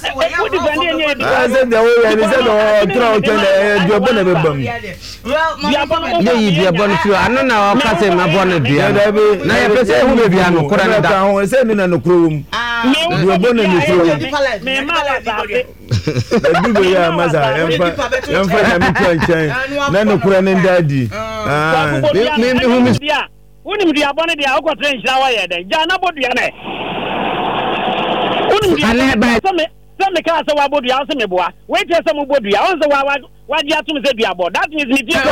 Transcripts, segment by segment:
said the way and said throw to the bonnet. Yeah, you are born to another cousin, my bonnet. Now, I say, who may be an Okorana, sending an Okrum. You are born in the daddy. Unim dia bone dia ko train shawa ye den ja na bodu ya na unim dia se me ka se wa bodu ya se me boa we tie se mo bodu ya on se wa dia tum se dua bo that means me dia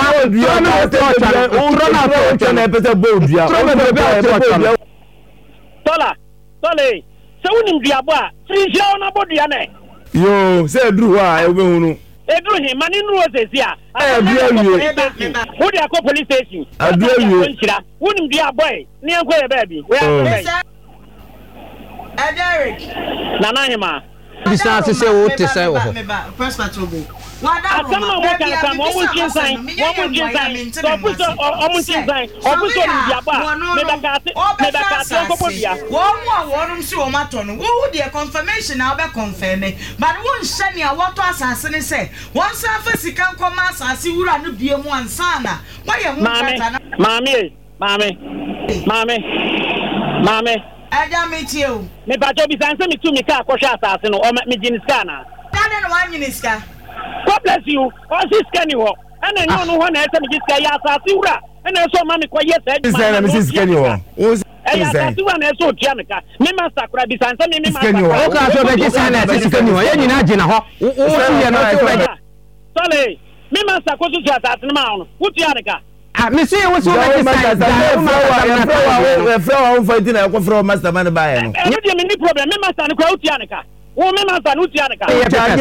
na pese bodu ya tola se unim dia bo a free shawa na bodu ya na yo se dru wa e be hunu Edru him mani nu osesia. Who dey call police station? Who nim dia boy? Ni enko ye baby. We are Derek. Nana hima. Bisa se wo te sai wo. First patrol. Atam no mo kan sam wo mun chin sign. So puso o mun chin sign. O puso ni dia ba. Me da ka ko bodia. Wo mu awonum si wo mato no. Wo dey confirmation na wo be confirm me. But won hye ne awoto asase ne say. Won sa fa sika nkoma asase wura no bie mu ansa na. Wo ye hu kata na. Mame. Ada me tie o. Me ba jo bi sanse me tu me ka akwohwe asase no. O me jiniska na. Dade no wa nyiniska. God bless you. All this can you? And I know one has me just say Yasura. And I saw Mammy quiet. Mrs. Kenyo. I saw Jamaica. Me master crab is answering me. Okay, so they just say that it's Kenyo. Any Najina. Sorry. Me master Kosu at the mound. Put Yanica. Monsieur was so fighting a from Master Man by him. Any problem. Me master and crowd Yanica. Oh, me master, no Yanica.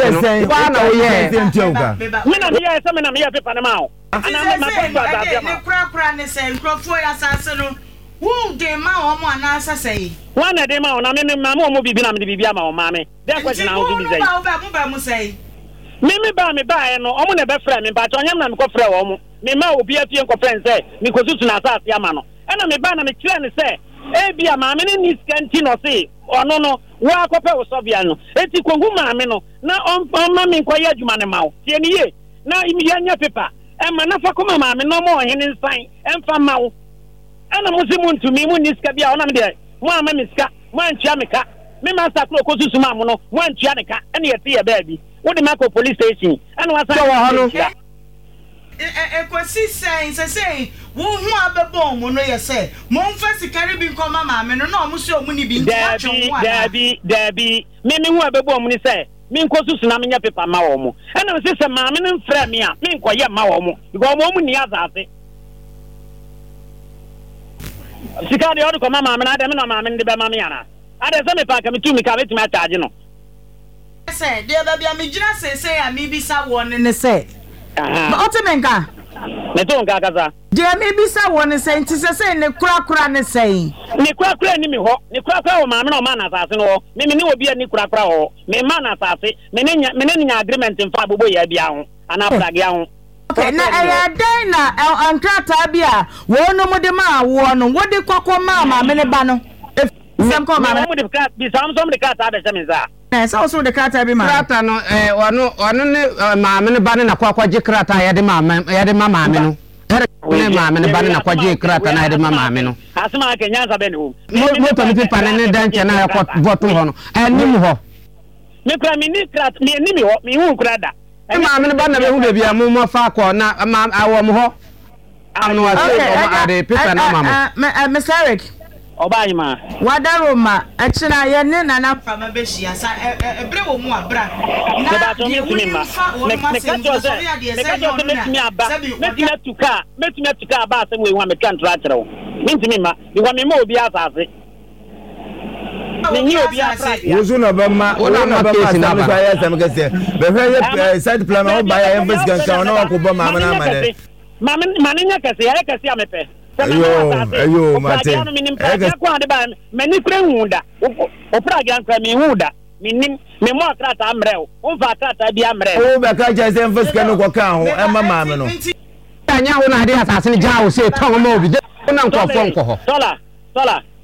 Me na here some na me paper na ma. And I'm my crap say crofo assassin. Who de ma o mo anasa say. One de ma na me mo bibi na me bibi ama o ma me. That question na o bibi say. Ba mu say. Me ba no omo na be frɛ me ba to onyam na me ko frɛ wo mo. Me ma obi afie ko friend say me ko susu na asase ama no. Ɛna me ba na me kyerɛ ne say ebia ma me ni skanti no say ono no wa akɔpɛ wo sɔbia no eti kongu ma me no na ma me nkoye adwuma ne ma wo tie ne ye na imi ya nya pepa e ma na fa koma ma me no mo ohene nsan emfa ma wo ana mo simu ntumi mu ni ska bia ona me de mo ama me ska mo antua me ka me master kro ko susu ma mo no mo antua ne ka ene ye te ye ba bi wo de mako police station ana wa sa wo ho no Ekosi say wo hu abebo mo no ye say mo mfa sikari bi nkoma ma me no na mo so mu ni bi Dabi me hu abebo mo ni say me nkosusu na me nya paper ma wo mo ena me say ma me no mfra me a me nkoye ma wo mo because mo mu ni azase sikari odu ko ma me na de me na ma me de be ma me yana ade say me pa ka me tu me ka betimi a charge no say de ba bia me gina say a me bi sa won ne say Otemenka. Netonga kaza. Dear maybe someone saying to say ne kura ne saying. Ni kura ni mi ho. Ni kura o ma me no man asase no. Me ni obi ani kura ho. Me man asase. Me nya agreement in fa bobo ya bia ho. Ana frage ya ho. Okay, na den na ankrata bia wo no mo de ma wo no wo de kwakọ ma me ne ba no. Sem ko ma mo de ka bi sam de ka ta de semisa. So also the crata be ma. Crata no ono ne ma me ne ba ne na kwakwaje crata ya de ma me no. Ne ma me ne ba ne na kwaje crata na ya de ma me no. Asema ke nyanza be no. Mo to ni pa ne dan che na ya ko boto ho no. Anim ho. Me kra mi ni crata mi ni mi ho mi hu crada. Ma me ne ba na be hu de bia mo fa ko na ma awo mo ho. Amno wa se o ma ade paper na mama. Mr. Eric Obayima Wadaroma achina ye ne nana fama be hia sa ebre wo mu abra na de wunima me ka to se metimi aba metimi tuka aba se we wa me kan tra kire wo mentimi ma bi wa me ma obi asase ni obi afrage wozu na ba ma case na ba ya sam kese be hwe side plan o ba ya embassy kan na ko ba ma na amade ma nya kese ya kese amepe ayo mate meni kure hunda oprage anka mi hunda minim me mo akrata amreo o fa akrata bi amreo o be ka je se mfasika no ko kan ho e mama me no anya ho na ade asase ne ja wo se ton ma obi de na nkofo nko ho dola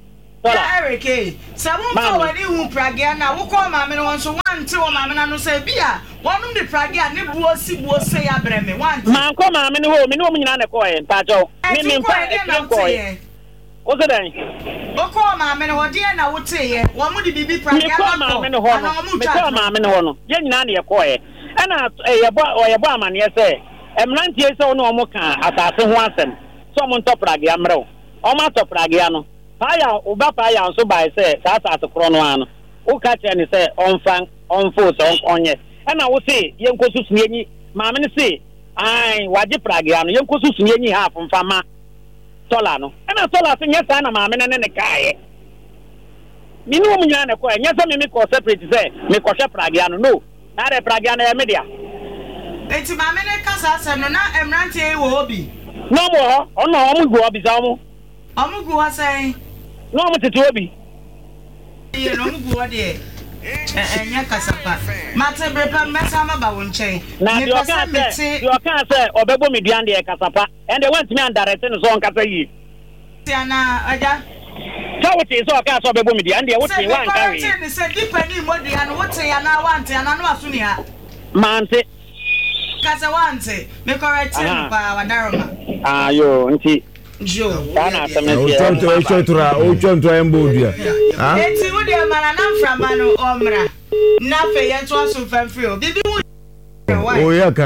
Eric, someone forward who Pragiana, who call my man once one, two, my man, and say, Bia, one of the Pragia, never was say, I bring me one. Man, come on, me no mean on a coin, Pajo. I mean, what's the name? Oh, call my man, or dear, I would say, one would be Pragia, my man, or young Nanny a coy, and a barman, yes, sir. I'm 90 years old, no more can, assassin once, someone top Pragiamro, or my top Pragiano. Paya uba paya so by say that's at the front one. O catch and say on frank on foot on ye. And I will say, young Cosus Nini, Mamma say, I Waji Pragiano, young Cosus Nini half from Fama Solano. And I told us in yes, Anna Mamma and the Kai. Minumana, yes, I make or separate say, make or Pragiano, no, not a Pragiana media. It's Mamma Casas and not Emrante will be. No more, or no, I'm going to go. I'm going to say, no, Mr. Toby. You know, go there. And Yakasapa. Matter Brepa Massama Bawunche. Now you can't say, or Bebo Midiandi Casapa, and they went me and directing his own Casayi. Tiana, Ada. So it is all cast of Bebo Midiandi, what you want. I said, depending what they and what say, and I want, and I know Sunia. Mante Casawante, make correct power, Darama. Ah, you, auntie. Sana Uchontra Embodia. Eti wo de mana na mframa no omra. Na fe ye to aso famfrio. Bibi wo. O ya kan.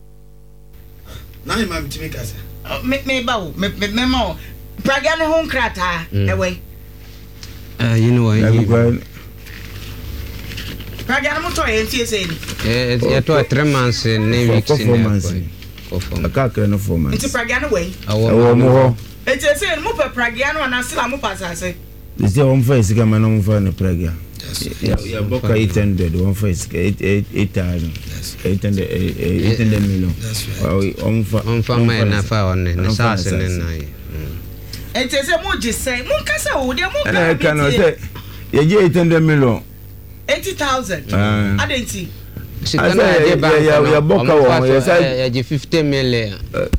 Na him am timi kasa. Me ba wo. Me ma wo. Praga ne ho nkrata ewe. You know why. Praga no moto ye ntie sei ni. Ya to 3 months ne weeks in. Akaka no 4 months. It's Praga no way. Awo mo. It's say mo pe Praga no na sila mo pasase. This is one face ka man no fa no Praga. Yeah, boka 800, one face 8,000. 800 million. That's right. On fa man na fa on ne sase ne na. It's say mo je say mo kasa wo de mo ka. Can no say ye 800 million. 80,000. Adenti. Ya boka wo ya 50 million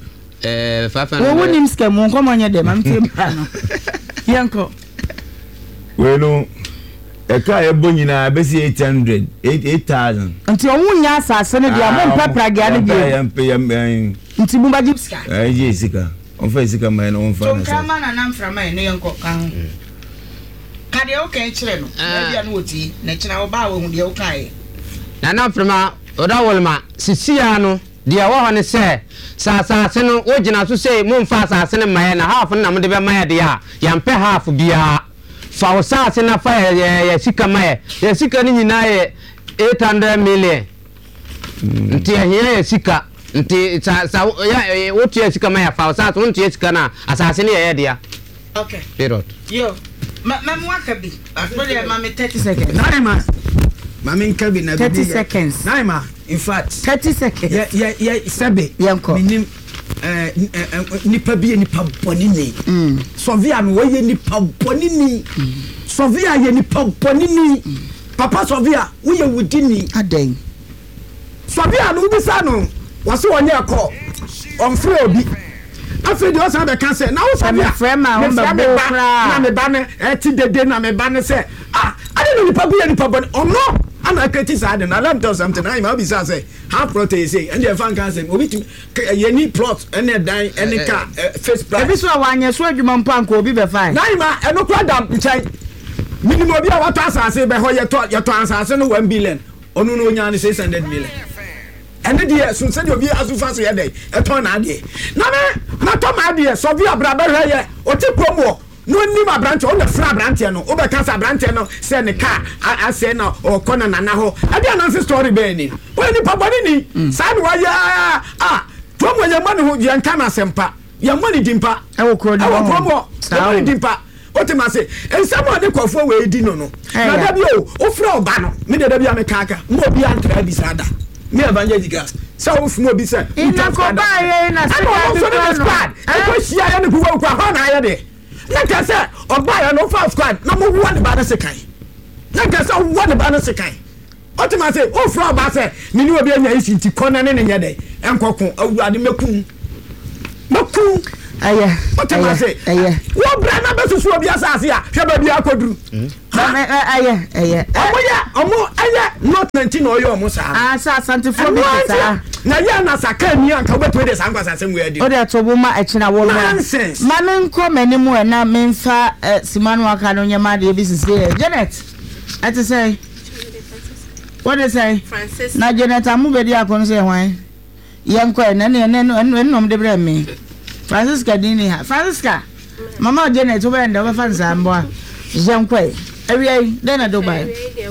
500 wo wonim scam mo nkomo nya dem am tem no yanko we no e ka e bonyina be si 8,000 nti o wunya asase ne dia mo Praga ne dia nti mu ba jipska je sika on fa sika mai no on fa na so kama na namfra mai no yanko kan kade o kan kire no na dia no oti na kira o ba wo hu dia o kai na frama oda wolma sisia no dia wo ho ne se sasase no wogina so sei momfa sasase ne maye na half na mo de be maye de ya yampe half bia fa wo sasase na fa ya sika maye ya sika ni nyina ye 800 million nti ya sika nti sa ya wotu ya sika maye fa wo sasase wontu ya sika na asase ne ya de ya okay period yo mwaka bi akole ya mame 30 seconds naima Mami Kabi na 30 seconds. Naima, in fact, 30 seconds. Yeah, sabe. Yanko. Minim nipa bi nipa bonini. Sovia me we nipa bonini. Sovia ye nipa bonini. Papa Sovia, we ye wudini. Aden. Sovia no bi sa no. Wase wonye akọ. On free obi. After the osa be kan say na wo Sovia. Friend ma on ba na me ba ne eti dede na me ba ne say I don't know nipa bi nipa boni. Oh no. And I criticize and let me tell something. I'm be say half protein say and the fan can say obi you need plot any die any car face price. Ebi so awanye so adwuma mpa nko obi be fine. Naima eno kwa dam nchai. Minimum obi a wato asase be ho ye to ansase no 1 billion. Onu no nya ne 600 million. And the so say obi asufa so ye dey e to na ade. Na me na to ma ade so bi abraba hwe ye o ti promo. No ni ma branch on the fra branch no o be cancer branch no say ne car ase na o kona nana ho ade announce story be ni we ni papa ni say no ya to mo ye ma ne ho ye nka na sempa ye mo ni dimpa e wo kro ni mo ni dimpa o te ma say ensamo de kofo we di no na da bi o fra oba no me de da bi amekaka mo bi antra bi sada me evangelical so o fu mo bi say ina ko ba ye na say squad e ko sia ya ne ku wa kwa na ya de like I said, or buy an offer squad, no more one about a second. Like I said, one about a second. Ultimately, oh, from Basse, Minu be a to Conan in a day, and Coco, oh, Maku. Aya. What am I say? Aya. What brand number to so be asasia? Hwe ba bi akoduru. Aya. Omo aya not 19 oyo omo sa. Asa asante fo bi sa. Na ya na saka ni anka weto de sankwasa asem we adi. O de to bo ma echina wo lo. Nonsense. Ma me nko manimu e na me mfa simanu aka no nyama de bi sisi. Janet. Ati say. What they say? Francis. Na Janet amu be di akon say hwan. Yanko na nom de bre me. Francisca dini ha. Francisca. Mama Janet we enda we fan sambo. Yanko. Every day na Dubai.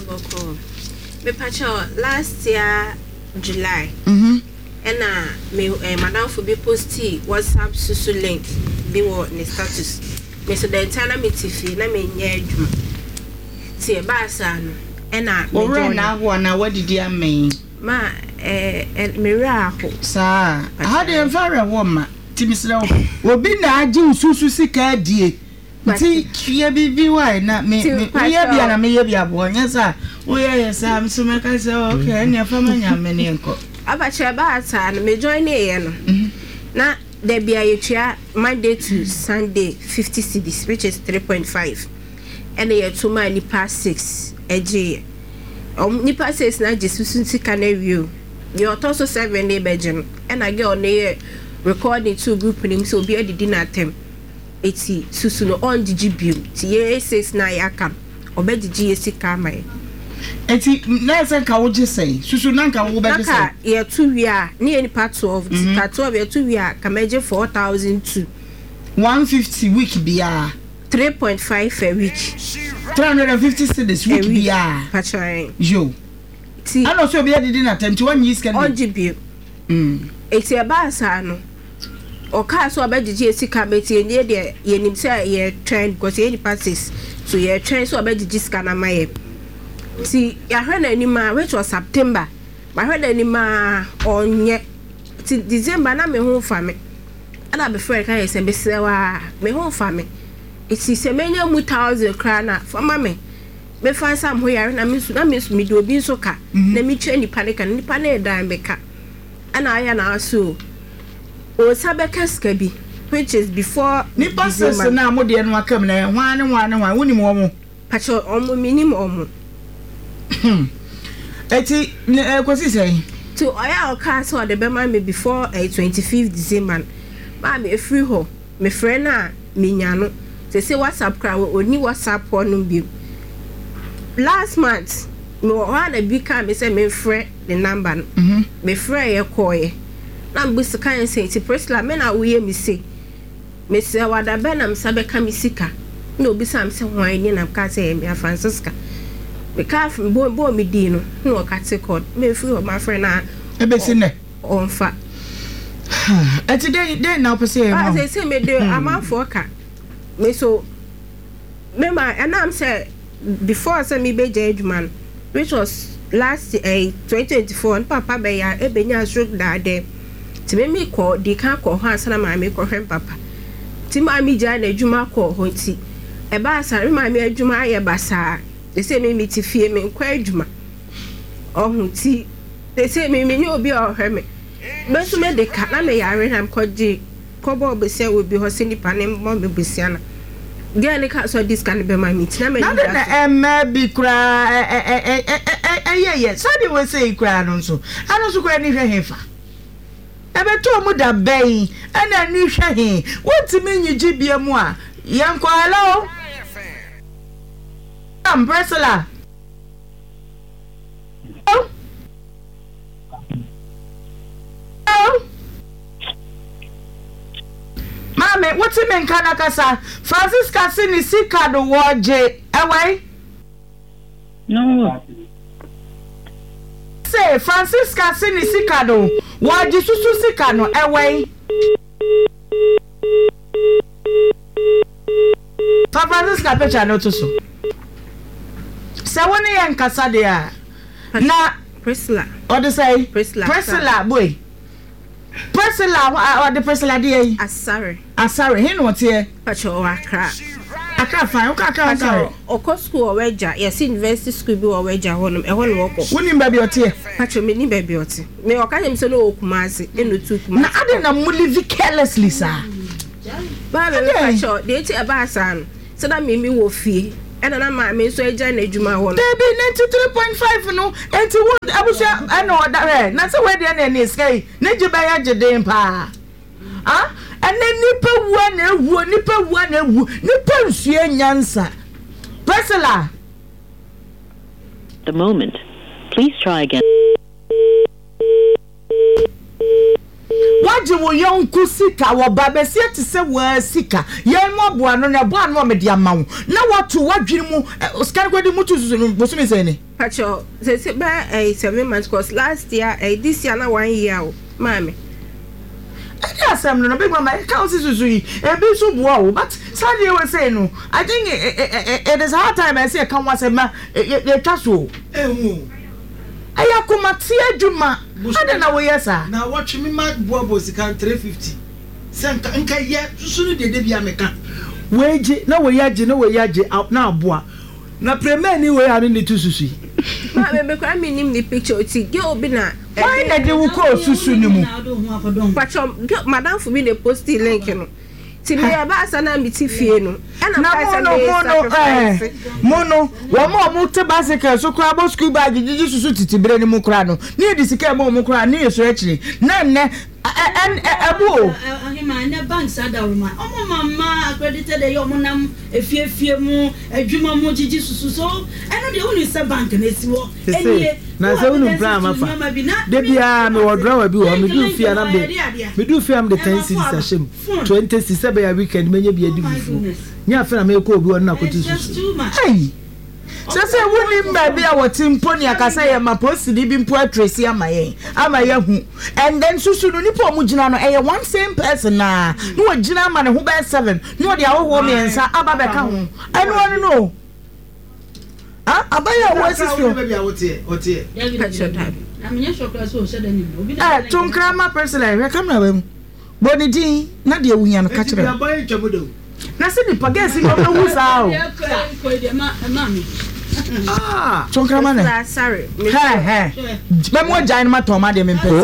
Me pacho last year July. Ena me madam for be posti WhatsApp susu link be wo ne status. Me so the entire me tifi na me nya adwuma. Tie ba sa no. Ena me join na ho na wadidi amen. Ma me ra ho. Sa. How dey fare wo ma? Timisra wo. Obi na agi ususu sika die. Ti tue bibi why na me bia na me bia bo nya sa. Wo ye sa me so me ka say okay na fa ma nya me ne nko. Abache ba ata na me join e no. Na there be a yetua Monday to Sunday 50 cedis which is 3.5. And ye to my nipa 6 eje. Nipa 6 na jesusu sika na wiu. You also 7 day beje. And I get on the recording to group name so be the dinner time. 80 susu no on digibu. Ti ye 6 na yakam. Obediji sika mai. Eti na se ka wo je sei susu na nka wo be je sei naka ye 2 wia ni any part 12 part 12 ye 2 wia kamaje 4,002 150 week bia 3.5 a week 350 cedis week bia pachai yo ti ano so be didi na 21 years can on GBU eti e ba sa no o ka so abegigi esika beti ye de ye nim say ye trend because ye passes so ye trend so abegigi sika na maye ti ya hwe na anima which was September ma hwe na anima onye ti December na me ho fa me ana be frɛ kan yɛ be sewa me ho fa me iti se menya mu 1000 kra na fa ma me be fa sam ho yare na me su me do bi so ka na me twa nipa ne ka nipa na edan be ka ana aya na so o sabeka ska bi which is before nipa se na mo de no akam na hwan woni mo mo pacho omo minim omo eti kwasi say to oya o ka so de be man me before 25th December ma me free ho me friend na me nya no say WhatsApp kra oni WhatsApp ho no bi last month me wa na bi ka me say me friend the number no me friend ye koye na mbisi kan say ti Priscilla me na wo ye me say wada be na me sabe ka me sika na obi sam say hwan ni na ka say me Francisca me ka bo me di no no ka take code me free ho my friend na ebesi ne onfa eti dey na opese e ma say me dey amafo ka me so me ma and I'm say before say me be judgment which was last 2024 papa be ya e be nya stroke that day ti me call di kan call ho asana ma me call hwem papa ti ma mi ja na adwuma call ho ti e ba sa ma me adwuma aye basa they say me ti fie me nkwa adwuma ohun ti they say me nyi obi o hwe me be so me de ka na me yare ham koji kobo be say we be ho se nipa ne mo me busia na girl ka so this can be my meet na me na bi kra ye so dey we say kra no so ano so kra ni hwe hefa ebe to mu da bai ana ni hwe he wonti me nyi gibia mu a yanko hello Priscilla. Oh. Mame, what's in Kanakasa? Francisca Sini Sika do waje. Away? No. Say Francisca Sini Sika do waje susu sika no away. Francisca pecha no to so. Se woni yan kasa de a na Priscilla what do say Priscilla boy Priscilla what the Priscilla de asare he no tie pacho akra fine okay oko school oweja yes university school bi oweja honum e hono woko woni mba bi otie pacho me ni ba bi otie me okanyem se no okumase eno tu kumase na ade na mu live carelessly sir ba me pa cho de ti e ba san so that me wo fie and na ma me so eja na adwuma ho no Debbie 93.5 no enti wo abusha ana odare na se we de na ni skai na jiba ya jeden pa and then nipa wu nipa nsue nyansa Priscilla. The moment. Please try again. Waje wo yonku sika wo babesi ati se wa sika yen mo boa no na boa no me dia mawo na watu wadwiri mu skar kwedi mutu susu no bosumi se ni pacho se ba 7 months course last year this year na 1 year o mami I asem no big mama count susu yi e bi so boa o but sadie we say no I think it is hard time I say kan wase ma ye twaso aya kuma tie adwuma ada na we yesa na watch me mad bobo sikan 350 senka nka ye susu de bia meka weje na we yaje na aboa na premier ni we anu ni tu susu ma be kwa me nim the picture ti ge obi na why na de wo ko susu ni mu pacho madam for me the post link no ti me ba sana mi ti fie no na mono wo mo te bicycle so kra bo school bag jiji susu titibre ni mu kra no ni di sika mo kra ni yeso akiri na nne abu ahima na bank sada roma omo mama accredited e yomo nam efie mu adwuma mu jiji susu so eno de unu se bank na siwo enie na se unu plan mafa de bia me wodra bi wo me du fia na me 10 cities ashem 20 cities be ya weekend menye bia di bufu nya fe na me ko obi won na kotu susu hey sese wuni mbabi a woti mponi akasa ye maposi di bi mpo atresi amaye hu and then susu no nipa mu gina no one same person na no wagina ma ne ho ba 7 no de awo me ensa aba be ka ho eno no abaya wo sisi be bia wotie na menye shokra so shede ni obi na tonkrama person e kamera ba mu boni din na de ewunya no ka kire na se ni pagesi no be wu sa o tonkrama na sorry be mo jain ma to ma de me pese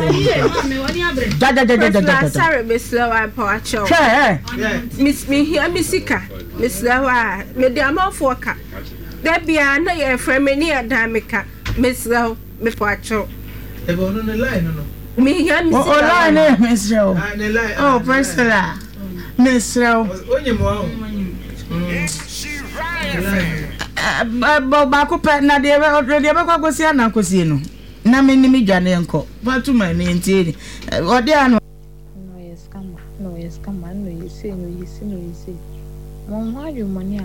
sorry Miss Lawa Pacho Miss me here misika Miss Lawa me de amafo ka da bia na ye frame ni adamika Miss Lawa me Pacho e go no line no me here misika line Miss Lawa oh Priscilla Miss Lawa onye mo ba ko pe na de ba ko sia na kosie no na me ni mi dwane enko ba tu ma ni ntie ni ode ano no yes come no you say mo haju money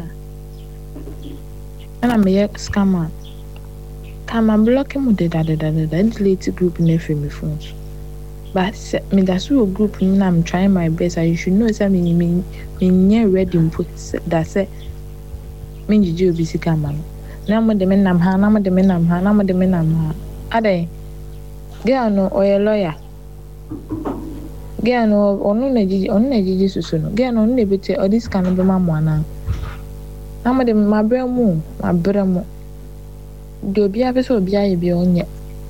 ana me scammer kama block mu de da delete group na free me phones but me that so group na I'm trying my best I should know say me ready input that say minji obi sika ma na mo de menam ha ade girl no oye lawyer girl no onu na jiji susu no girl no na bete odis kan be mamu ana na mo de mabra mu de obi abeso obi aye bi onye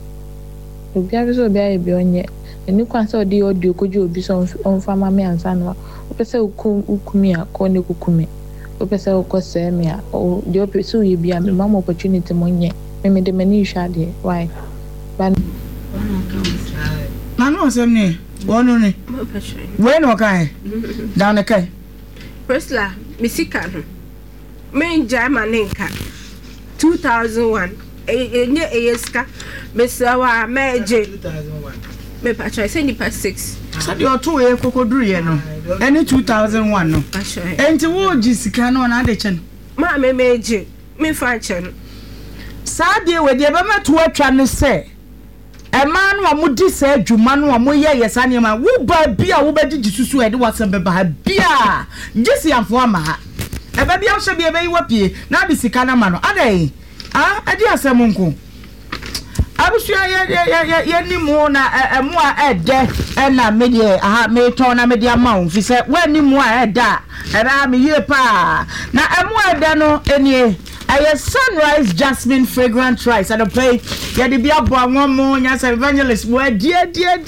eni kwa so di audio koju obi so onfa mame ansa no opese ukumi akone kukumi opese ukose me a o de opese uye bia me mama opportunity monye me de mani hwade why ban manu semne wonu ni we no kai down the kai Priscilla misika no me German nka 2001 enye eyeska mesawa meje 2001 me patcha say ni past 6 sadi oto e kokoduru ye no any 2001 no enti wo jisika no na de chen ma me meje me fa chen sadi we de be meto atwa ne se e ma no amudi se adwuma no amoye yesa ne ma wo ba bia wo ba gigi susu e de wasem be ba bia jisi amfo ama ha e ba bia hye bia be yiwa pie na de sika na ma no adai adi asem nko abusua ye ni mu na emu a ede na medie me ton na media ma wo fi se wa ni mu a eda era me ye pa na emu ede no enie a sunrise jasmine fragrant rice and a pay yadi be abo one more as evangelist where dear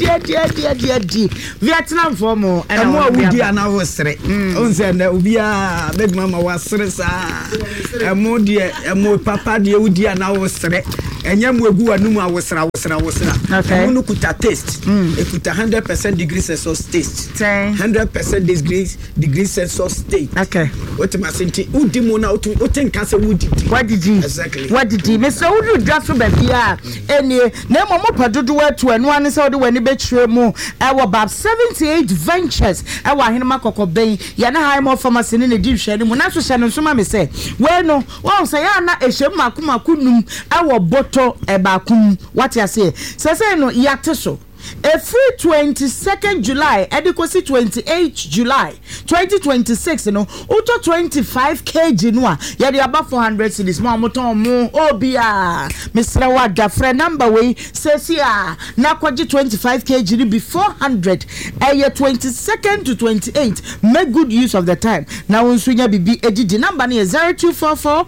Vietnam for more and more we dear and I was straight on send be a big mama was stress a more dear a more papa dear would dear and I was straight and yam will go a numa was okay no could taste it could 100% degrees Celsius taste 100% degrees Celsius taste okay what am I saying udimona to think as a wood what did he exactly what did he Mr. Udu just for baby any name mo padudu to and one is all when betray mo our about 78 ventures our hinma kokoben yana high more pharmacy in the deep shade mo na so share no so ma me say we no won say na ehye maku num our boto ebakum what you say no yate so every 22nd July adequacy 28 July 2026 no auto 25 kg no ya dey about 400 cedis mo amoton mo obia Mr. Wada friend number we says here na kwaji 25 kg be 400 year 22nd to 28 make good use of the time now unsunya bibi edidi number na 0244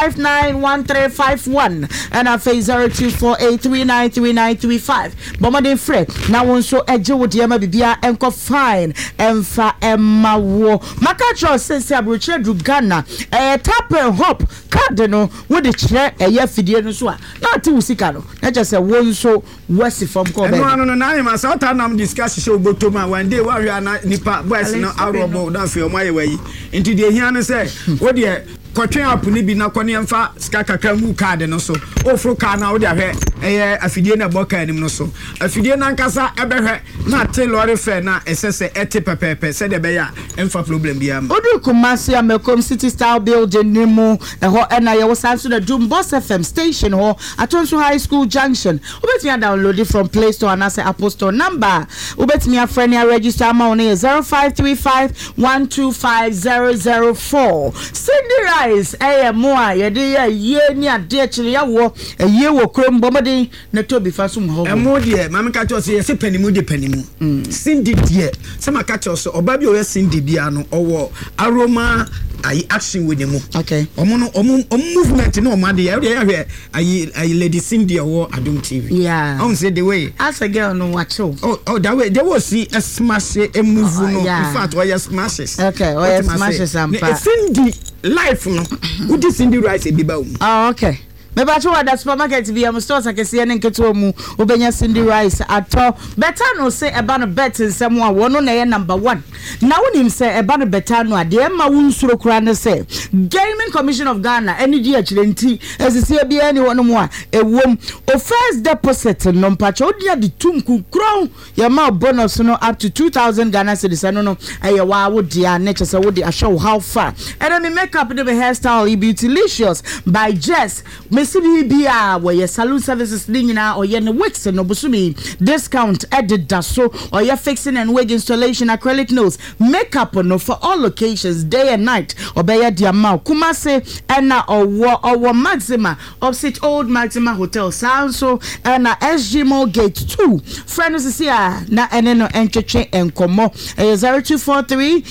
591351 and our face 0248393935 bomade free na won so eje wo de ma bibia enko fine emfa emma wo makatro sense abroche du Ghana tap and hop card no wo de kire eye fidie no so a na ati usika no na je se won so west from ko be no na am so ta nam discuss show botoma one day wa hwa na nipa boys no arobo da fe o maye wayi nti de hia no se wo de kotwen apu ni bi na kone mfa ska kakra mu card no so ofro card na wo de ahwe afidie na boka anim no so afidie na nkasa ebehwe na te lorry fair na esese ete pepepe se de be ya emfa problem bia ma odu Kumasi Amekom City Style Building nimu ho na ye wo sanso na Boss FM station ho Atonso High School Junction obetimi download it from Play Store and Apple Store number obetimi afrani register amount is 0535125004 Cindy Rice moa ye de ye ni ade chiri ya wo ye wo krom bomode na tobi fasum ho emo de mama ka cho se ye panimu de panimu Cindy de se maka cho so oba bi o ye Cindy bia no owo aroma ayi action with them okay omo movement no ma de ye ayi Lady Cindy owo Adum TV yeah I say the way as a girl no watch oh that way they will see a smash a move no in fact why smashes okay why smashes am pa Cindy life no who this Cindy Rice e biba um oh okay me ba cho that supermarket bi am stores akese ne nketo mu obenya Cindy Rice ato better no say eba no bet nsem a wono na ye number 1 na wonim say eba no better no ade ma wunsuro kura ne say Gaming Commission of Ghana eni di akire nti esisi bia eni wono mu a ewom o first deposit no mpacho odia di tunku kron ye ma bonus no up to 2000 Ghana cedis no eye wa wo dia ne chese wo di show how far and me makeup the hairstyle Beautylicious by Jess Bia where your salon services nyina or ye ne wigs no busumi discount added da so or your fixing and wig installation acrylic nails makeup no for all occasions day and night or be dia ma Kumasi na or Maxima opposite Old Maxima Hotel Sanso na SG Mall Gate 2 friends is here na eneno encheche enkomo 0243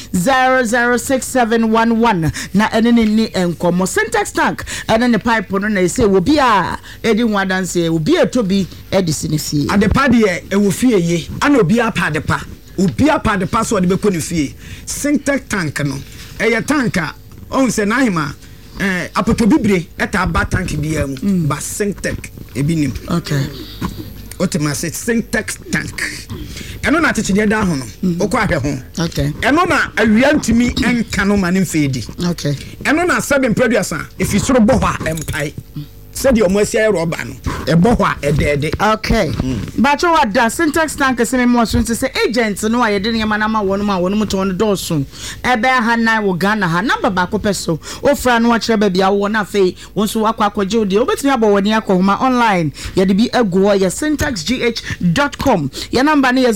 006711 na enene ni enkomo Syntax tank and then the pipe no na say obi a edi nwadan say obi etobi edisi ne fie adepa de e wo fie ye ana obi apa adepa so de be ko ne fie Syntax tank no eye tanka on se na hima apotobibre eta ba tank bia mu ba Syntax ebi nim okay what am I say Syntax tank eno na techide da ho no okọ ahwe ho okay eno na awia ntimi enka no ma ne mfedi okay eno na 7 producer if you soro bo ha empai said your mercy roba no e bo ho a edede okay but what da Syntax tank se me mo so say agent no aye de nyama na ma wonu ma wonu ton do so e be ha na wo Ghana ha number ba ko peso ofra no akire ba bia wo na fe won so akwaje odi obetumi abo woni akohoma online ye de bi ago ye syntaxgh.com your number na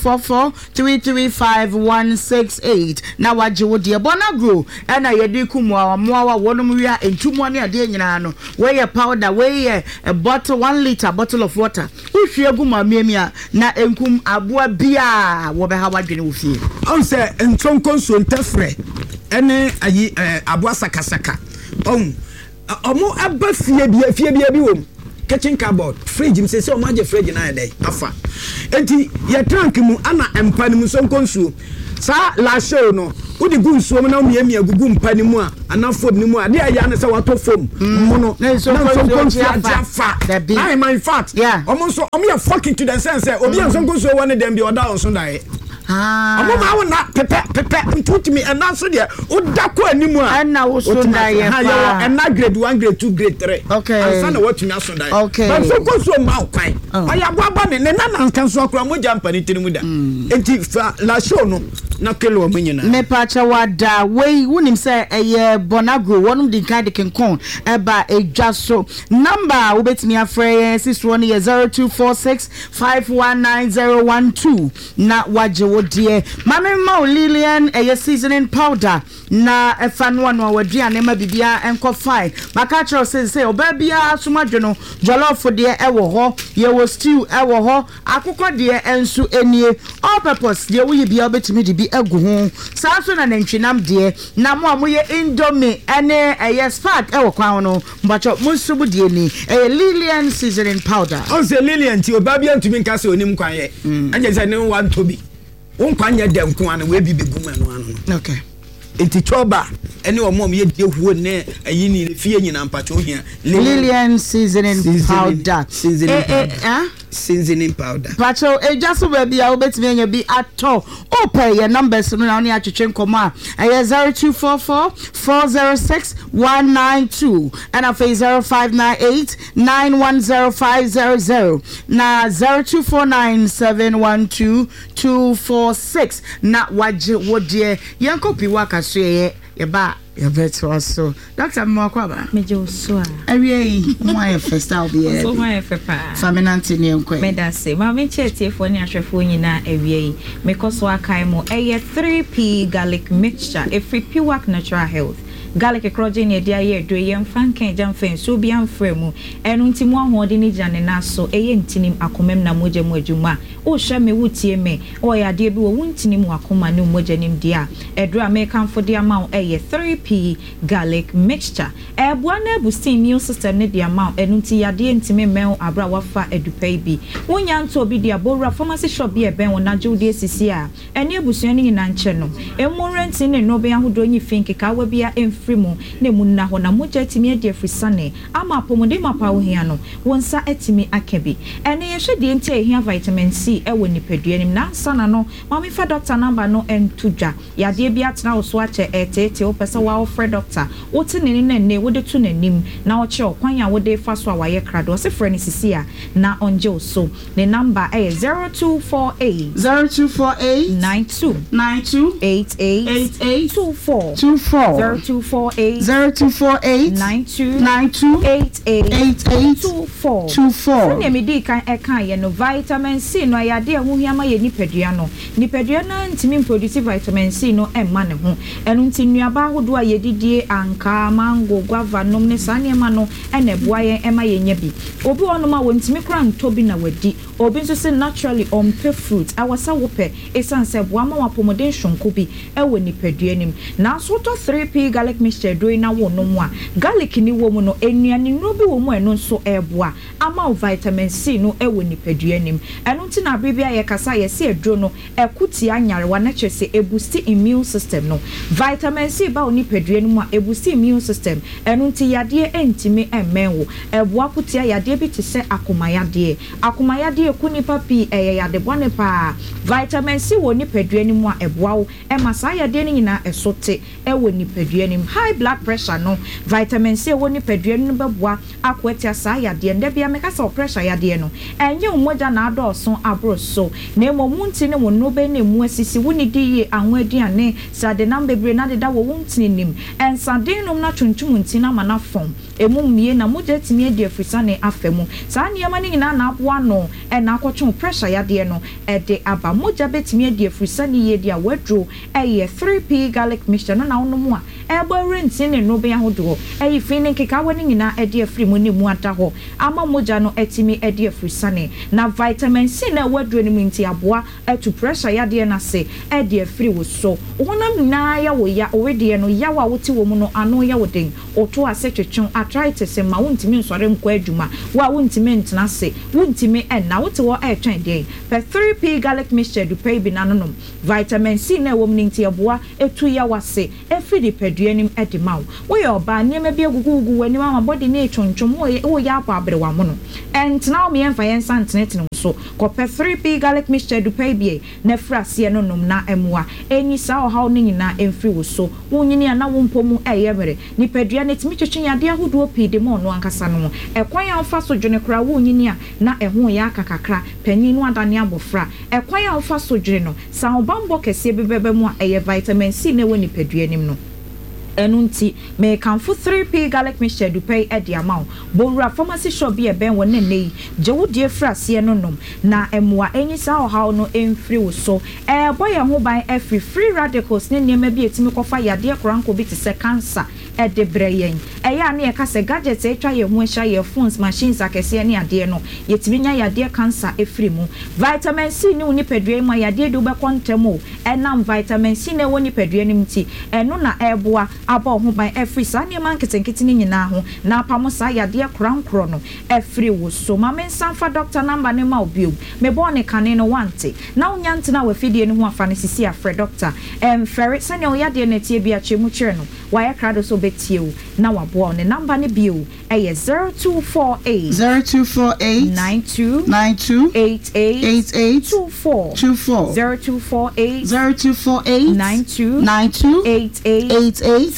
0244335168 na waje wo de bona grow e na ye de kumu awa wonu mu wi entumu ne ade nyina no we ye powder we a bottle 1 liter bottle of water uhwe gu mamiamia na enkum aboa bia wo be ha wadwene wo fie on say entronko so ntafre ene ayi aboa sakasaka on omo aba fie bi wom kitchen cupboard fridge me say o ma je fridge na dey afa enti ye trunk mu ana empa ni mu so nkonsuo sa la show no udi gu nsuo na miamia gugu mpa ni mu a ana foam ni mu a de aya na say wato foam mu no na so nkonsuo afa I in fact omo so omo ya fucking to the sense obi anso nkonsuo won dem bi oda onso dai omo ma wona pepe ntut me and so there oda ko animu a na wo so dai fa and na grade 1 grade 2 grade 3 okay ansa na what me aso dai okay but so nkonsuo ma kwan oya boaba ne na nkanso akura mo jampa ni tiri mu da enti la show no na kelo mo nyina me pacha wada we wonim say eye bonagro wonum di kan de kenkon eba edwa so number wo betimi afre 624065190012 na waje wo die mame ma Lillian eye seasoning powder na efa no no waduane ma bibia enko fine maka chro say oba bia somadwo no jollof de ewo ho ye wo stew ewo ho akukọ de ensu enie all purpose de wo ye bia betimi de bi egu ho sa so na nantwinam de na mo amoye indomie ene eye spark ewo kwan no mbacho musubu de ni Lillian seasoning powder on say Lillian ti oba bia ntumi nka se onim kwan ye anje se ne wan tobi won kwan ye dem ko an we bi begum anu anu okay enti choba ene o mom ye die huo ne ayi ni fie nyina mpacho hia Lillian seasoning powder seasoning powder pacho just baby a obetimi anya bi ato open your numbers no na oni atwetwe nkoma 0244406192 and a 0598910500 na 0249712246 na waje wodie yankopi wakaso ye ba ya beto so Dr. Mwakwaba meje so awie my first I'll be so my fepa faminante ne nkwe medase ma me chetiefo ne ahwefo nyina awie mekoso akai mo 3p garlic mixture every pure natural health garlic ekroje ne dia ye do ye mfankan jamfen so bi amfremu enu ntimu ahode ne jane na so eye ntinim akomem na moje mu adwuma o hwe me wutie me o ya de bi wo ntinim akoma ne moje nim dia edro american for dia ma 3p garlic mixture ebua na boost immune system ne dia ma enu nti ya de ntime men abra wafa edupai bi wonya nto bi dia bowra pharmacy shop bi eben wona jude sisi a ene abusuan ne nyina nche no emurenti ne no be ahodo nyi finki ka wa bia frimu ne munna ho na moja timi ade afrisane ama apomode mapa wo hia no wonsa atimi akabi ene ye hwede nti ehia vitamin C ewo nipadua nim na sana no mami fa doctor number no entudwa yade bia tena wo so ache etete wo pesa wa ofre doctor wo tinini na ne wo de tu nanim na wo che okwan ya wo de fa so awaye krado se frɛ ni sisi a na onje so ne number 0248 92 88 24 0248 92 88 ne me di kan eka ye no vitamin C no ayade ho hiama ye nipadua no na ntimi produce vitamin C no emma ne ho enu ntinuaba hodo a ye didie anka mango guava nom ne sane ema no ene boa ye ema ye nya bi obi onom a wontimi kra ntobi na wadi obi nso se naturally on pay fruit awasa wope esanse boa ma wapomodin shonko bi ewo nipadua nim na so to 3p garlic mixture do na wo no mu a garlic ni wo mu no enuane no bi wo mu eno so eboa ama vitamin C no ewo nipadua nim eno nti na bibia ye kasa ye se edro no ekuti anyarewa na kyese eboost immune system no vitamin C ba oni padua nim a eboost immune system eno nti yade entimi emmenwo eboa kutia yade bi te se akomayade kuni papi yade bone pa vitamin C wo nipadua nim a eboa wo emasa yade ni nyina esote ewo nipadua nim high blood pressure no vitamin C wo nipadua nim beboa akwatia sa yade nda bia meka sa pressure yade no enye umoja na adoso abroso na emomunti ne wo no be na emu asisi woni di anwa aduane sade nam bebre na deda wo wonti nim ensade nom na twuntum nti na mana fom emu mie na moja timi ade afrisane afemu sa niema ni nyina na aboa no na akɔtwe pressure yadeɛ no de aba mogya betimi adi afrisani ye dia wadro 3p garlic mixture no na wonom a ebo rent ne no be ahodo fini nkeka wani nyina de afri mu ne mu ata ho ama mogya no etimi de afrisani na vitamin C na wadro ne minti aboa to pressure yadeɛ na se de afri wo so wonam na ya wo ya owede no ya wa wote wo mu no ano ya woden oto ase twetwe arthritis ma wontimi nsore nkɔ adwuma wa wontimi ntena se wontimi na wote wo twen dey per 3p garlic mixture du pay bi nanom vitamin C na wo mninti aboa etu ya wase efri di peduanim edimaw wo ye oba niam bi agugugu wani ma body na etwontwom wo ya aba abrewa mo no entna o me emfa yen santene so ko per 3p garlic mixture du pay bi na frase no nom na emwa eni sa o haw ni nyina emfri wo so wo nyini ana wo mpomu eyemere ni pedua na timi twetwe yade ahodo pi de mo no ankasa no ekwan ya ofa so dwene kra wo nyini a na eho ya kakakra panyin no adane abofra ekwan ya ofa so dwene no sa obambo kese bebebe mu a eye vitamin C na woni pedua nim no enunti me kanfo 3p garlic mixture du pay e dia maw bowura pharmacy shop bi e ben won nei jewudie frase no nom na emwa enyisa ohaw no emfiri wo so boy ho ban free radicals ne niam bi etimi kofa yade koranko bi te se cancer de breyen eya na ye ka se gadgets etwa ye ho ehya ye phones machines akese ne ade no yetimi nya yade cancer efiri mu vitamin C ne woni pedua mu yade do be kontemo enam vitamin C ne woni pedua nim ti eno na eboa aba ho ban efri sa ne man ketenkete ni nyina ho na apamo sa yade krankro no efri wo so ma men sanfa doctor number ne ma obiom me bo ne kane no wante na unyante na wafidie ne ho afa ne sisi afre doctor ferret sa ne o yade ne tie bia chemu kire no wa ya krado so betie o na wabo ne number ne bio 0248 92 88 24 0248 92 88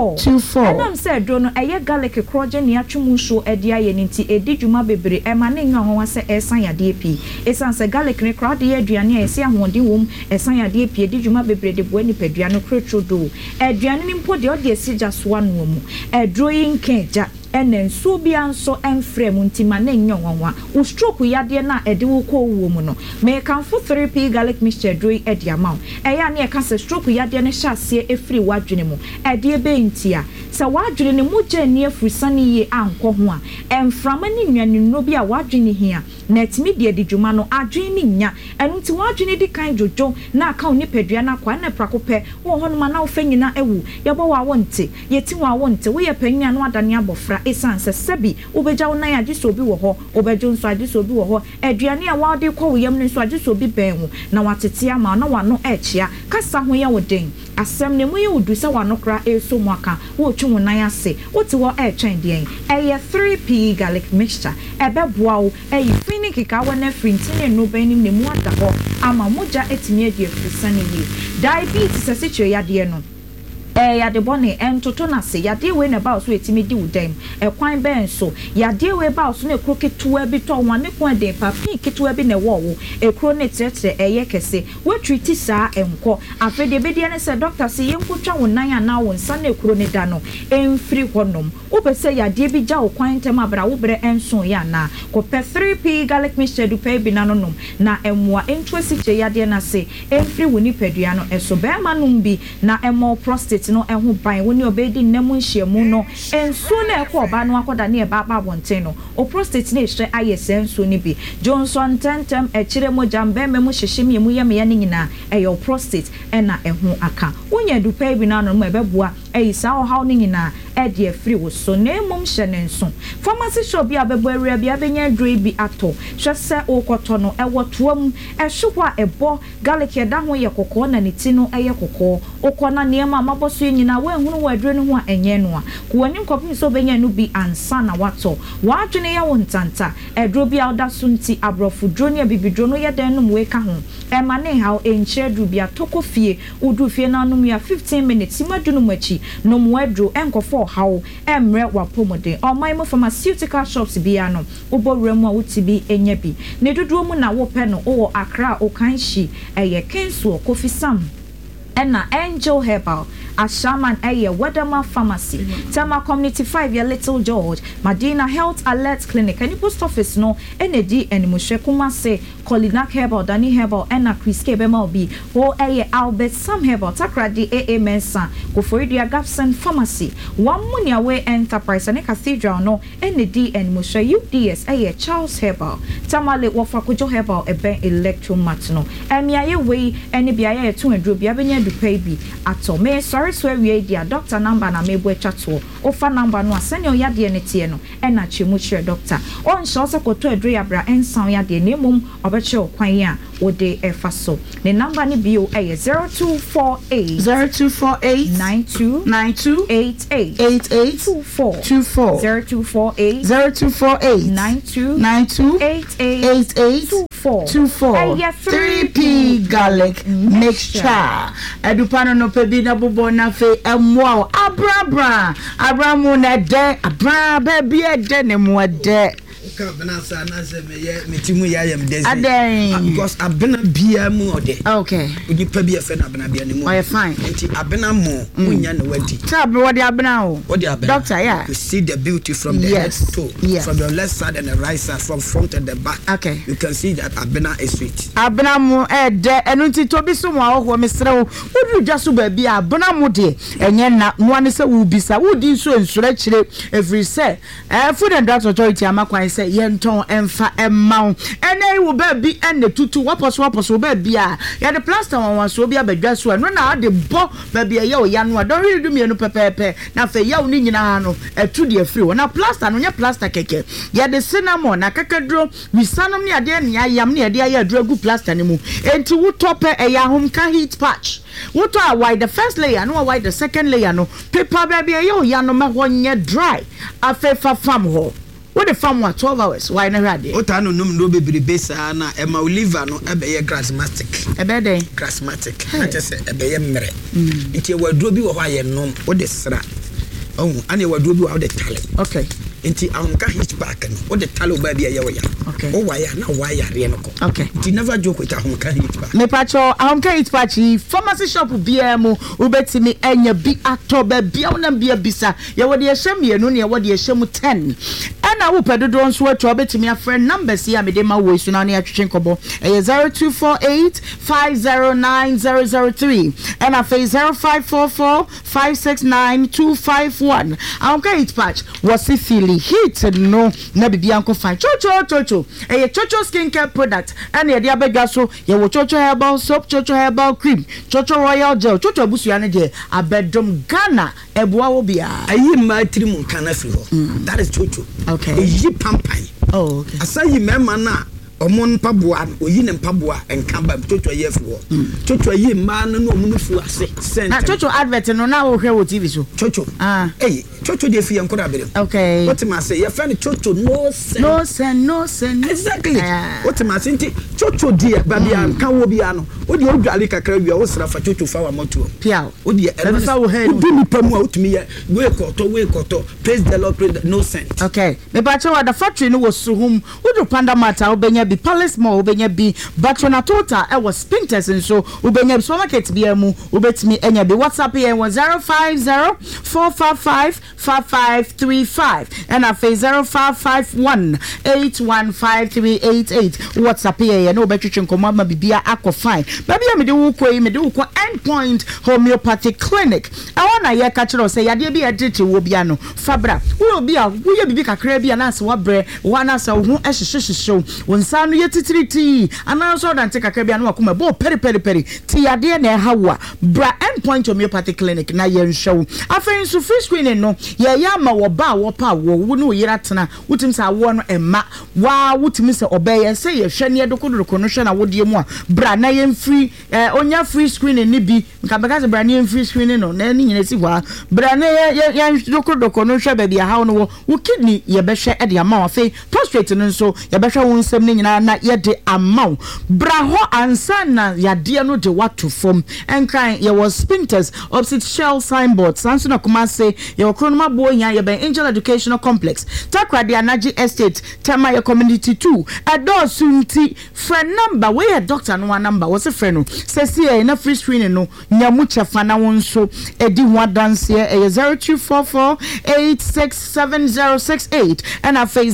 24 and I'm said do no eye garlic kroje ne atwemu nso ede aye nti edi dwuma bebre e ma ne nwa ho wase esan yade pi esan se garlic ne krade ye aduane a ese ahode wom esan yade pi edi dwuma bebre de bo ni padua no krotrodo aduane ni mpo de ode esija so anu mu edroyin kenja enenso bia nso enfrem ntima na nyonwa wo stroke yade na ede wo ko wo mu no me kanfo 3p garlic mixture droi ede amaw eya na e ka se stroke yade ne hyase efri wadwene mu ede be ntia se wadwene ne mu gye ne afusane ye anko ho a emframa ne nwane no bia wadwene hia na etimi de adwuma no adwene ni nya enu ti wadwene di kan jojo na aka oni padua na kwa na prakope wo ho no ma na wo fanyina ewu yebo wa wonte yeti wa wonte wo ye panya no adane abofra esanse sebi obeja wo nan age so bi wo ho obejo nso age so bi wo ho aduane a wa de kwa wo yam nso age so bi ben ho na watete ama na wa no echia kasa ho ya wo den asem ne mu ye wudu se wa no kra eso mu aka wo twu wo nan ase wo te wo etwen den eye 3p garlic mixture ebeboa wo eye fini kika wa na frintine no ben ne mu ata ho ama moja etimi adi afrisane yi diabetes asitwe yade no yade bone entoto na se yade we na ba so etimi di udem kwan ben so yade we ba so na ekro ketua bi to wan ne kwan den papi ketua bi na wo ekro ne tretre eye kese we treat sa enko afede be de ne se doctor se yenkotwa wonan ana wo nsa na ekro ne da no emfiri honom wo be se yade bi ja wo kwan tem abra wo bre enso ya na ko pe 3p garlic mixture du pe bi na nonom na emwa entwesi che yade na se emfiri woni padua no eso be ma num bi na emo prostate no ehu ban woni obedi nnamu nhyiamu no enso na ekọ oba no akoda na eba ba bonten no o prostate na ehwe ayese enso ni bi Johnson tentem ekire mo jambe memu hyehyem yemu yem ya nyina eyo prostate na ehu aka wonya du pa bi na no mo ebeboa eyisa o haw ni nyina ede afri wo so na emom hye ne nso pharmacy shop bi abebo area bi abenya droi bi ato hwese okoto no ewo toam ehwehwa ebo garlic eda ho ye kokko na ne ti no eye kokko okona niema maboso nyina we hunu wadre no ho a enye no a ko wani nkopim so benya no bi ansa na wato wadwene ya wontanta edro bi awda sunti abrofu drone bibidro no ye den no we ka ho e ma ne haw enche dru bi atoko fie udu fie na no ya 15 minutes madunu machi no mwadro enkofo haw emre wapomode omaimo pharmaceutical shops bia no ubowremu a wutibi enya bi ne dodo mu na wo pe no wo Accra o kanshi eye kenso kofi sam Enna Angel Herbal, Ashaman Aye, Weatherma Pharmacy, Tama Community 5 year Little George, Madina Health Alert Clinic, and post office no, NAD and Mushekuma say, Colinak Herbal, Danny Herbal, Enna Chris Kebemolbi, O Aye Albert Sam Herbal, Takradi AA Mensa, Goforidia Gapson Pharmacy, One Money Away Enterprise, and a Cathedral no, NAD and Musha UDS Aye Charles Herbal, Tamale Wafakujo Herbal, a Ben Electromatino, and Mia Way, any Bia 200 Biabenia du Baby, Atome, sorry, swear we dear doctor number na mebwe chato, offer number no, send your yadi and etieno, and a chimuche doctor. On Shasa Koto Dreabra and Sound Yadi Nemum, Obacho Quaya, or de Efaso. The number ni bio a 0248 0248 92 92 88 88 24 0248 0248 92 92 88 88 24 3P garlic mixture. Edupano no pebi na bobo na fe emwa abra abramu na de abra baby e de ne mo de because abena bia mu ode okay odi pa bia fe na abena bia ne mu oh fine enti abena mo munya ne wadi tab what the abena o doctor yeah you see the beauty from the head to from the left side and the right side from front and the back okay you can see that abena is sweet abena mo de enu nti to bi so mo aho mesre wo wodu dwaso ba bia abena mo de enye na no ane se wo bisa wodi nso ensura kire every say Food and Drugs Authority amakwan say yenton emfa emma ene wo ba bi ene tutu wapos wo ba bia ya de plaster wan so bia badwa so no na de bo ba bia ye o ya no don really do mienu pepepe na fe ya oni nyina no etu de afri wo na plaster no nya plaster keke ya de cinnamon na kakadro wisanom ne ade ne ayam ne ade aye adro gu plaster ne mu enti wo tope ya hom ka heat patch what are why the first layer no why the second layer no paper baby yo ya no ma wonye dry afefa farm ho what the farm what 12 hours why na ready o ta no num no bebre besa na e ma oliver no e be ye grassmatic e be den grassmatic na je se e be ye mmere nti e waduro bi wo hwa ye nom wo de sra oh ane waduro bi wo de tale okay nti anka hitch back no wo de tale ba bia ye wo ya okay o wire na wire re no ko okay nti never joke with anka hitch back me pacho anka hitch patch pharmacy shop bia mu ubetimi enya bi atoba bia wona bia bisa ye wo de ehwem ye no ne ye wo de ehwem 10 ana wo pedodo nso atwa betimi afre numbers ya me de ma wo isu na ne atwetwen kobo 0248 509003 and a 0544 569 251 anka hitch patch was it heat no na bibia nko fine chocho chocho skincare product and ye dia bedwa so ye wo chocho herbal soap chocho herbal cream chocho royal gel chocho busuya ne de abedom Ghana eboa wo bia ayi ma trimu kana firi ho that is chocho okay eyi pampan oh okay asayi mema na omon paboa oyi ne paboa enkamba chocho ye firi ho chocho yi ma no no mu fu ase na chocho advert no na wo hwe wo TV so chocho chocho de fi yankora bere okay what ma say your friend chocho no sen exactly what ma say nti chocho de babia kan wo bia no wo de odwale kakra wi wo sra fa chocho fa wa moto pia wo de fa wo he wo ni pamu a otumi ye we koto praise the Lord praise the no sent okay me ba che wa the factory no wo suhum wo do panda mata wo benya bi palace mall wo benya bi batona total e was spinters so wo benya bi supermarket bia mu wo betimi enya bi WhatsApp ye 050 455 5535 and a 0551 815388 WhatsApp here no betwetwe nkomama bibia akọ fine baby me de wo koi me de wo Endpoint Homeopathic Clinic I wanna ye ka kire say yade bi edete wo bia no fabra wo bia wo ye bibi kakra bia na se wa bre wo na se wo ehyehyehyew wo nsa no ye titiriti ana so dan te kakra bia no akoma bo peri ti yade na hawa bra Endpoint Homeopathic Clinic na ye nhwew afen so free screening no ye ya ma wo ba wo pa wo no yira tena wutim sa wo no emma wa wutim se obeye se ye hwe ne dokodoroko no hwe na wodie mu a bra na ye free onya free screening ni bi nka beka se bra na ye free screening no na ni nyina si wa bra na ye dokodoroko no hwe ba bia ha no wo kidney ye be hwe e de ama wa fe prostate no nso ye be hwe wo nsem ni nyina na yɛde amount braho ansa na yade no de wato fom enkan ye was spinters opposite Shell signboard sanso na kuma say ye okronoma boya ye ben Angel Educational Complex Takrade Anaji Estate Tema Community 2 adosu nti friend number we doctor no number was a friend no sesi na free screening no nyamu chefa na wonso edi ho dance here 0244867068 and a face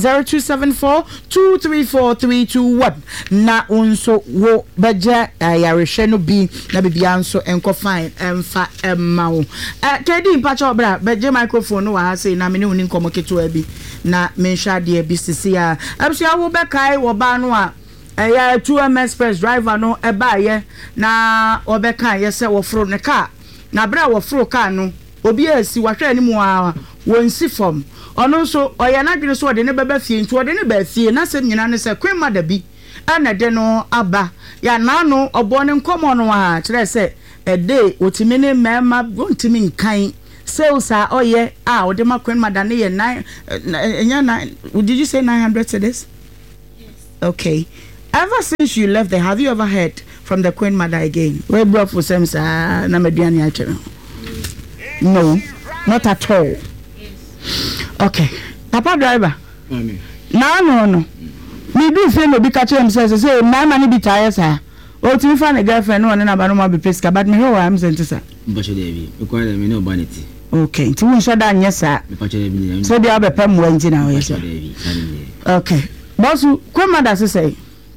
0274234321 na wonso wo beja yareshe no bi na bibia nso enko fine emfa emma kedi mpacha obra beje microphone no wa ha say na me ne uni nkomo keto abi na mensha de abi sisi a absia wo be kai wo ba no a ya 2M Express driver no eba ye na obeka ye se wo fro ne car na bra wo fro car no obi asi wahwe ani mu a wonsi form ono nso oya na dwene so de ne beba fie nti ode ne ba fie na sem nyina ne se kwema da bi ana de no aba ya na no obo ne nkomo no a kire se ede otimi ne mema wontimi nkan sales are oye ode ma kwema da ne ye 9 did you say 900 cedis? Yes. Okay. Ever since you left there, have you ever heard from the Queen Mother again? We brought for some No, not at all. Yes. Okay. Papa driver. No. Me do feel no be catch him say my money be tired sir. O ti find a girlfriend no na ba no ma be pesca but me how am saying sir. Mbacho dey be ko me no vanity. Okay. Ti won shoda anya sir. So dey abepam wanti na we sir. Okay. Boss Queen Mother say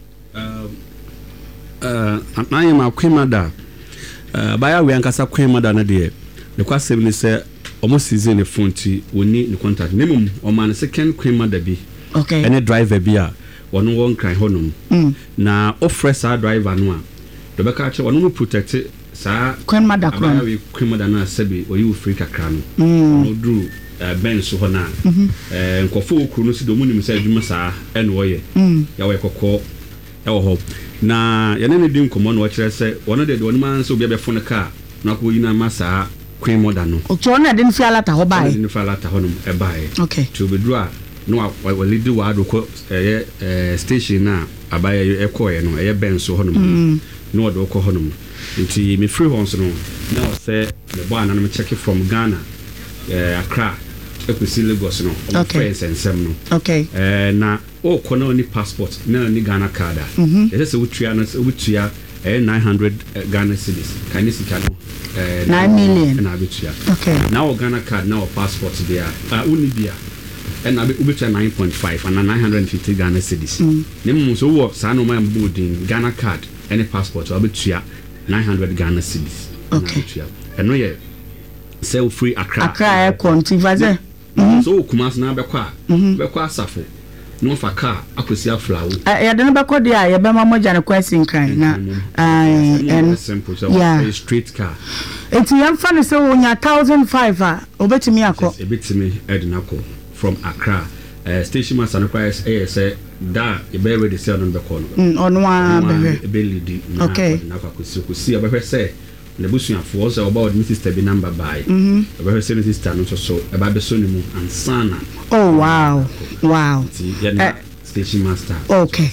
I am a Queen Mother. By a way, Ankasa Queen Mother na de. The question is almost season the front we need the contact. Minimum or man second Queen Mother be. Okay. Any driver be a one cry honum. Na offer sa driver no. The back actually one no protect sa Queen Mother Queen Mother na sebi or you free kakra no. No do ben so na. Nkofo okru no si do munim say adwuma sa en wo ye. Ya we kokko e wo ho. Na yene ne di nkomo no kire se wono de wono man so bia be fo ne car na ko yina masa Queen Mother no o to na de nfi alata ho bai de nfi alata ho no e bai okay to be do a no we lead wa do ko station na abaye e ko ye no e ben so ho no no do ko ho no nti me free ones no na say the boy na me check from Ghana Accra ekusi Lagos no friends and some no okay na o kono ni passport na ni Ghana card it is wutua na wutua 900 Ghana cedis can you see 9 million na wutua okay now Ghana card now passport there uni bia na wutua 9.5 and 950 Ghana cedis nem so wo sa no man boarding Ghana card any passport wutua 900 Ghana cedis okay no ye sell free Accra continue so Kumasi na bekwa asafo no fa car akosi aflawo ya de no bekọ de a ye be ma moja ne question kan na and simple so a straight car enti yam fa ne se wonya 1500 a obetimi akọ ebetimi edinako from Accra station master no price say da e be ready sell no bekọ no ono a be lead okay na akosi abehwe say the busuan for so about Mrs. Tebi number by abehwe say sister no so e ba be so ni mu ansana oh wow station master okay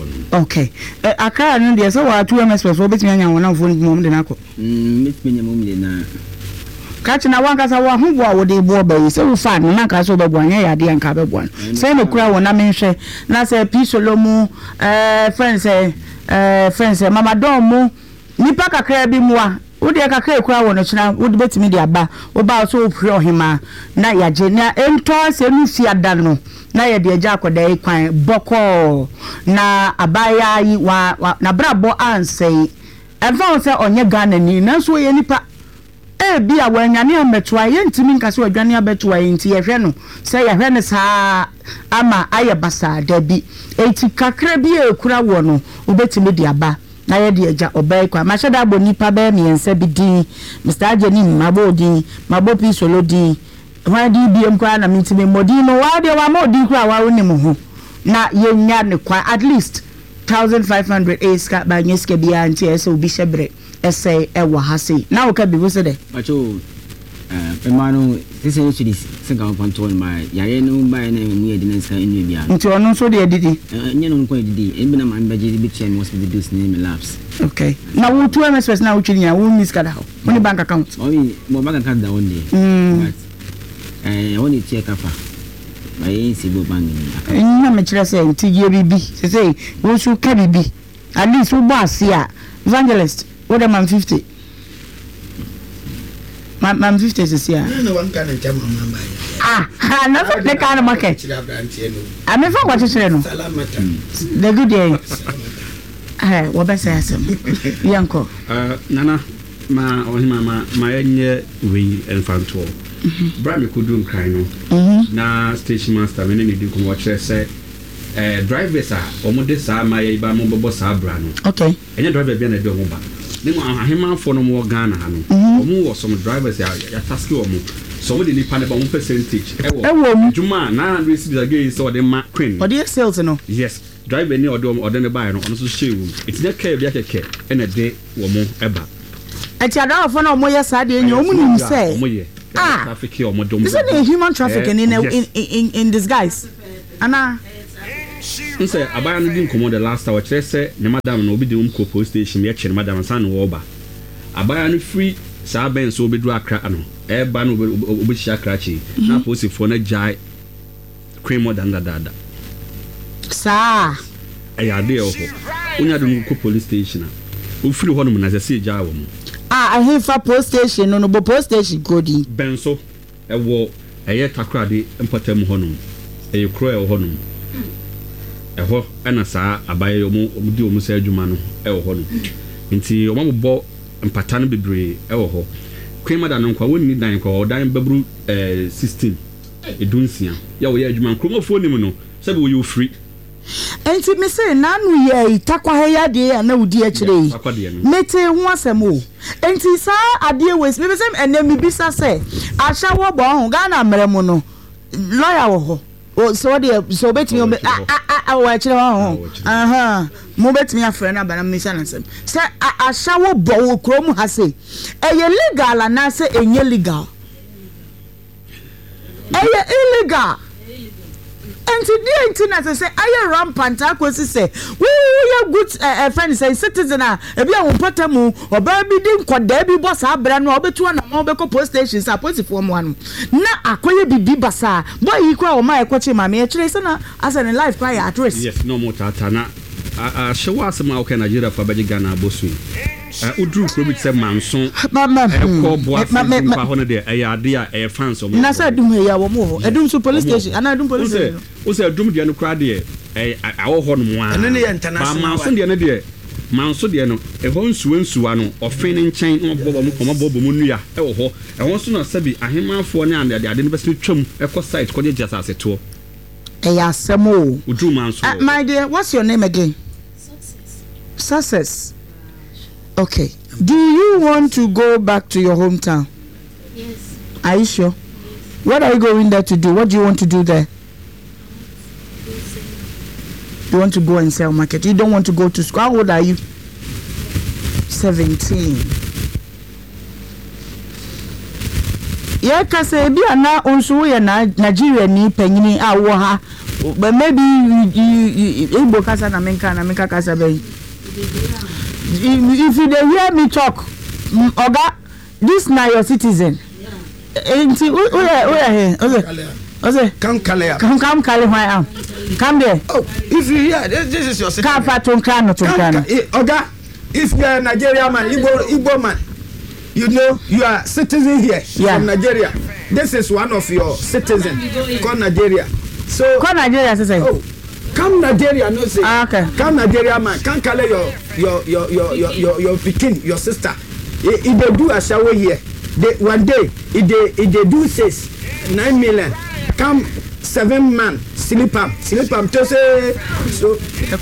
Accra no dey so wa 2M Express obetimi anya wona phone mom de nako metimi mom de na catch na one kasa wa hu bo a wo de bo ba yi se wo fa na ka so be bo anya ya de anka be bo se no kura wona menhwe na se pisolomu friends mama don mu nipa kakra bi mu a wo de kakra kura wo no china wo de betimi de aba wo ba so opre ohima na ya je na ento se nu fi ada no na ye de ja akoda yi kwan boko na abaya yi wa na brabo ansei efa se onye Ghana ni na so ye nipa bi a wanyane ametua ye ntimi nkase wadwane abetua ye nti ye hwe no se ye hwe ne saa ama aye basa da bi eti kakra bi ekura wo no obetimi de aba na ye de agya obai kwa ma hyeda abo nipa ba miensa bi din Mr. Ajeni mabo pisolo din wa di biem kwa na mitimi modi no wa de wa modi kwa wa woni mo ho na ye nya ne kwa at least 1500 ska ba nyeske bia nti ese obi hyebre essay ewa hase na wo ka bi wo se de acho Emano, this is actually single control my Yayano by name, we didn't say in Libya. Until no so they did it. You quite did. Even a man by JD must be reduced name laps. Okay. Now, 2 MSS now, which I won't miss Cadao. Only bank account. Only more bank account down there. But I only check up. I ain't see go banging. I'm a child saying TGBB. Say, we should carry B. At least we boss here. Evangelist, what am I 50? I'm 50 this year. No one can tell my number. Not the kind of market. I'm in for what you say. The good day. What I say, Yanko. Nana, my we and Fanto. Brammy could do crime. Na station master, when you do watch say, drivers are almost my Bambo Sabrano. Okay. And your driver being a dog. Then I him for no more Ghana. Or some drivers are task or more. Somebody need pan about 1%. Juma, 900 cities against or the Mark Queen. Or the sales, no? Yes, drive any or dome or then buy on also show. It's not care, care, and a day or more ever. At your door for no more, yes, I didn't know. Say, traffic or more. Isn't it human trafficking in disguise? Anna. Say, I buy didn't come on the last hour. Say, the madam will be the police station, yet, Madam San Woba. I buy any free Saben so be drag crano. Ban will be shakrachi. Now, post it for a jai cream more than that. Sir, I idea of Unya police station. Who flew home as I see Jawum. I have a post station, no post station, Godi. Benso, a war, a yet takradi, and patem honum, a cruel honum. A ho, and a sa, a buy your do Musa Jumano, el honum. Until one bought and Patan be brave, el ho. Creamer than Uncle wouldn't need or dime Babru 16. A Dunsia. Yaw, Yajuman, Chromophone, so will you free. And to me say, none we takwa dear and no dear today. Mete once a more. And to say, a dear ways, maybe some and then me bisa say, I shall walk on Ghana Meremono. Lawyer, oh, so dear, so bet me, I watch it on. Mobet me a friend, but I'm missing. Say, I shall bow chrome has say, a illegal and I say a illegal. A illegal. And today, as I say, I am rampant. I could say, we are good friends, say citizen. If you are Potamu or baby didn't quite Debbie boss, I brand over to one mobile post stations. I put it for one. Now, I call you be bassa. Boy, you call my coaching, my mere trace as an life cry at risk. Yes, no more Tatana. I show us some how can Nigeria for Bagana Bosui. Udru Krobit said, Manson, Mamma, a fans of Nasa Doom here, a doom to police station, and I don't police. Who's a doom the Anocradia, our horn one, and then the international Manson the other day. Mansodiano, a home swim suano, or feigning chain or from a bobo munia, and also not sabi, a him for an under the identity chum, a cost site, could just as a tour. Yes, some more. Udru Manson. My dear, what's your name again? Success. Okay. Do you want to go back to your hometown? Yes. Are you sure? Yes. What are you going there to do? What do you want to do there? You want to go and sell market. You don't want to go to school. How old are you? 17. Yeah, cause be na onso we na Nigeria ni penyini awo ha. But maybe you Igbo kasa na menka kasa be. If you hear me talk, Oga, this now your citizen. Okay. Come Kale, why am? Come there. Oh, if you hear, this is your citizen. Oga, if you are a Nigerian man, Igbo man, you know you are citizen here from Nigeria. This is one of your citizens called Nigeria. So call Nigeria, citizen. Oh. Come Nigeria, no say. Okay. Come Nigeria man. Come call your pikin, your sister. If they do a shower here, one day if they do 9 million. Come 7 man sleep up to say so.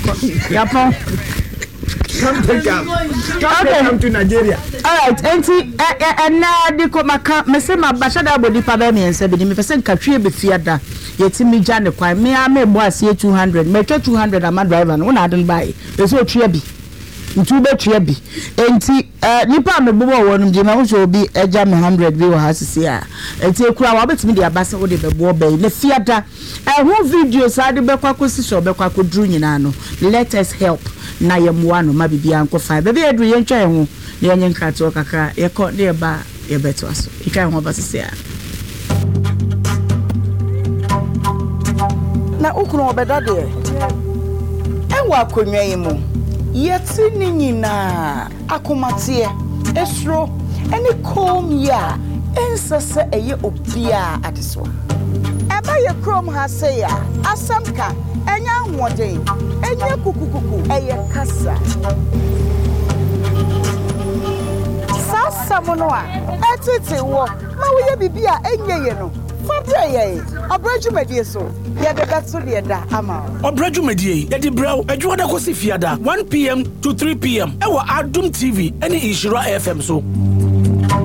Come to Nigeria. All right, and now they come. Mesema bashada body pabe me ense be me person katwe be fiada. Yeti mi jane kwa me boss 200. Me 200 am driver no na don buy. E so twa bi. nti betua bi enti nipa me bobo wonum je ma wo so obi eja me 100 bi wo ha sisi a enti ekura wa betimi de abasa wo de bebo bai ne fiada ho video sa de bekwa kosi so bekwa kodru nyina no let us help na yemwa no ma bibia nko fa bebe edu ye ntwa ho ne yenye nkrato kakra ye ko de ba ye beto aso ika ho ba sisi a na ukunu obeda de enwa akonwa yi mu yeti ni nyina akomatie esro eni kom ya ensese eye obia adeso eba ye krom ha se ya asamka enya nwode enya kukukuku eye kasa sasa mono a etete wo ma wo ye bibia enye ye no fabra ye abrajumedie so ya de gatso de da ama obrajumedie ya di braw adwoda ko si fiada 1 p.m. to 3 p.m. ewa Adum TV eni Ishira FM so